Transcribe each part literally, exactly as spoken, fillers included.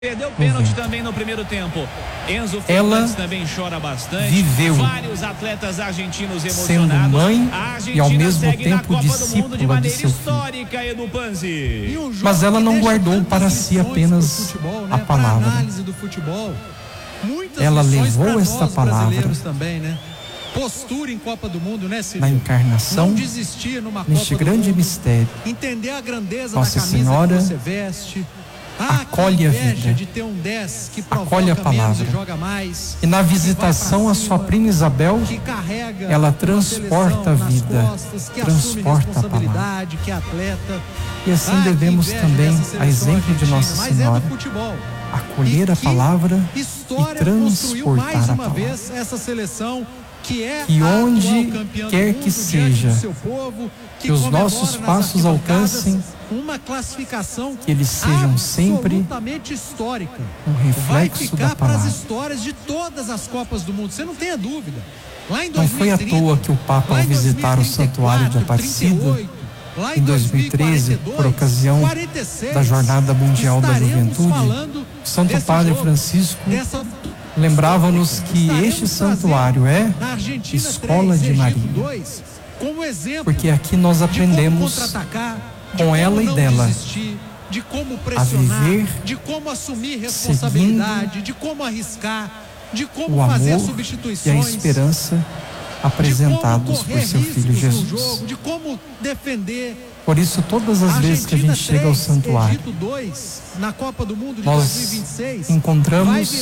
Perdeu o pênalti também no primeiro tempo. Enzo Fernandes também chora bastante. Viveu vários atletas argentinos emocionados. Sendo mãe e ao mesmo segue tempo discípula de, de seu histórica, filho. Edu Panzi. Mas ela não guardou para si apenas futebol, né? a palavra. Análise do futebol. Muitas ela levou esta nós palavra também, né? Postura em Copa do Mundo, né, Cílio? na encarnação, não desistir numa neste Copa grande do mundo, mistério. entender a grandeza Nossa da camisa Senhora que você veste. Ah, acolhe a vida, de ter um dez que acolhe a palavra, e, joga mais, e na visitação à sua prima Isabel, ela transporta a vida, costas, transporta a palavra. Que atleta, e assim ah, devemos também, a exemplo de Nossa Senhora, é acolher a palavra e transportar mais a uma palavra. Vez essa seleção que é que onde quer que seja, povo, que, que os nossos passos alcancem, uma classificação que eles sejam sempre histórica, um reflexo da palavra. Para as histórias de todas as Copas do Mundo, você não tenha dúvida. Lá em não foi à toa que o Papa, ao visitar o Santuário de Aparecida, em dois mil e treze, por ocasião da Jornada Mundial da Juventude, Santo Padre Francisco lembrava-nos que este santuário é Escola de Maria, porque aqui nós aprendemos com ela e dela de como pressionar, a viver, de como assumir responsabilidade, de como arriscar, de como o amor fazer substituições e a esperança apresentados por seu Filho Jesus. Jogo, de como defender. Por isso, todas as vezes que a gente chega ao santuário, dois, na Copa do Mundo de nós dois mil e vinte e seis, encontramos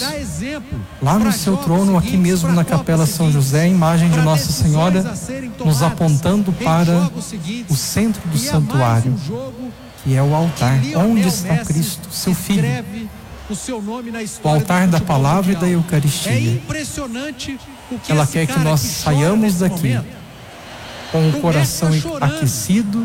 lá no seu trono, aqui mesmo na Capela São José, a imagem de Nossa Senhora nos apontando para o centro do santuário, que é o altar, onde está Cristo, seu Filho. O seu nome na o altar da palavra mundial. E da Eucaristia. É impressionante o que ela quer que nós que saiamos daqui momento. Com o, o coração tá aquecido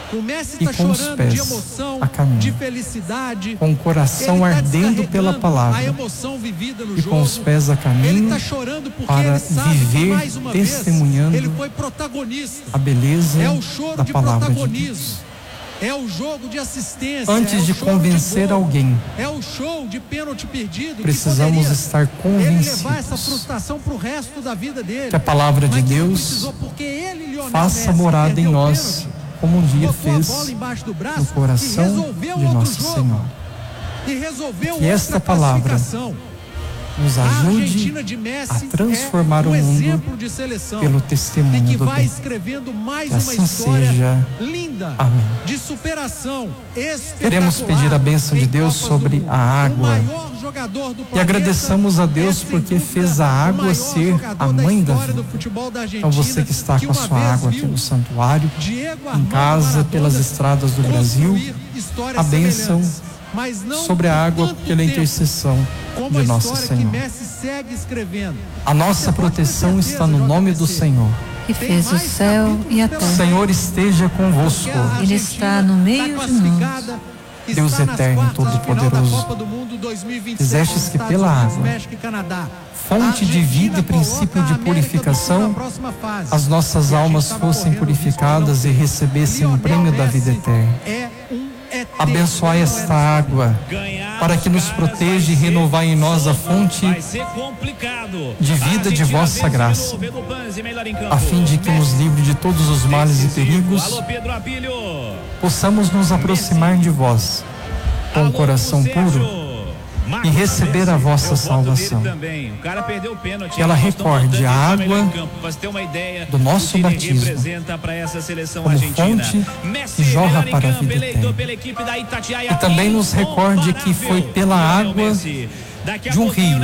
o e com os pés de emoção, a caminho, de felicidade, com o coração tá ardendo pela palavra a emoção vivida no e jogo. Com os pés a caminho tá chorando para ele sabe viver mais uma testemunhando vez, ele foi protagonista. a beleza é o choro da de palavra protagonismo. de Deus. É o jogo de assistência. Antes é de convencer de alguém, é o show de pênalti perdido. Precisamos estar convencidos ele levar essa frustração pro resto da vida dele. Que a palavra de Deus faça morada em nós, pênalti, como um dia fez no coração de Nossa Senhora. E que esta palavra nos ajude a, a transformar é um o mundo seleção, pelo testemunho que do vai bem. Escrevendo mais que uma assim história seja. Linda Amém. De superação. Queremos pedir a bênção de Deus sobre a água e agradeçamos a Deus porque fez a água ser a mãe da vida. Então você que está com a sua água aqui no santuário, em casa, pelas estradas do Brasil, a bênção sobre a água pela intercessão de Nossa Senhora. A nossa proteção está no nome do Senhor, que fez o céu e a terra. O Senhor esteja convosco. Ele está no meio de nós. Deus eterno, todo-poderoso, fizestes que pela água, fonte de vida e princípio de purificação, as nossas almas fossem purificadas e recebessem o prêmio da vida eterna. Abençoai esta água para que nos proteja e renovai em nós a fonte de vida de vossa graça, a fim de que nos livre de todos os males e perigos, possamos nos aproximar de vós com o coração puro e receber a vossa salvação. Que ela recorde a água do nosso batismo como fonte que jorra para a vida eterna. E também nos recorde que foi pela água de um rio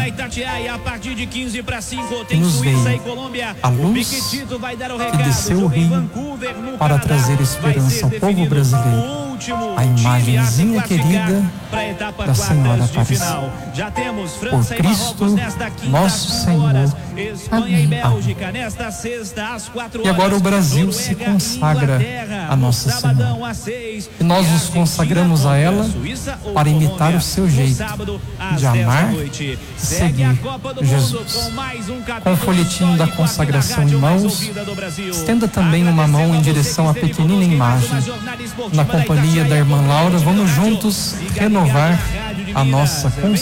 que nos veio a luz que desceu o rio para trazer esperança ao povo brasileiro. A imagenzinha querida da Senhora Aparecida. Por Cristo, nosso Senhor. Espanha e Bélgica nesta sexta às quatro horas. E agora o Brasil se consagra a Nossa Senhora. E nós nos consagramos a ela para imitar o seu jeito de amar e seguir Jesus. Com o folhetim da consagração em mãos, estenda também uma mão em direção à pequenina imagem. Na companhia da irmã Laura, vamos juntos renovar a nossa consciência.